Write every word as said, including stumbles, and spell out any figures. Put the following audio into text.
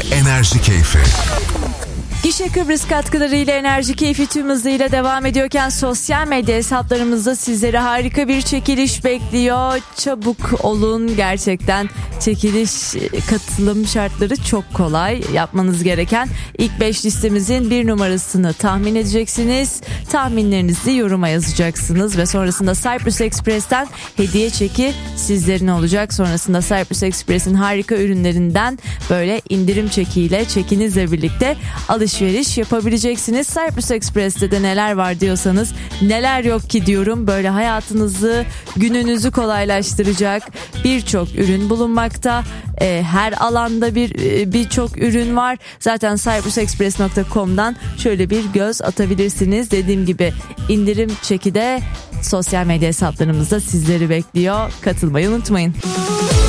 Enerji Keyfi. Gişe Kıbrıs katkılarıyla Enerji Keyfi tüm hızıyla devam ediyorken sosyal medya hesaplarımızda sizleri harika bir çekiliş bekliyor. Çabuk olun, gerçekten çekiliş katılım şartları çok kolay. Yapmanız gereken ilk beş listemizin bir numarasını tahmin edeceksiniz. Tahminlerinizi yoruma yazacaksınız ve sonrasında Cyprus Express'ten hediye çeki sizlerin olacak. Sonrasında Cyprus Express'in harika ürünlerinden böyle indirim çekiyle, çekinizle birlikte alışveriş yapabileceksiniz. Cyprus Express'te de neler var diyorsanız, neler yok ki diyorum. Böyle hayatınızı, gününüzü kolaylaştıracak birçok ürün bulunmakta. E, her alanda bir birçok ürün var. Zaten cyprus express nokta com'dan şöyle bir göz atabilirsiniz. Dediğim gibi indirim çeki de sosyal medya hesaplarımızda sizleri bekliyor. Katılmayı unutmayın.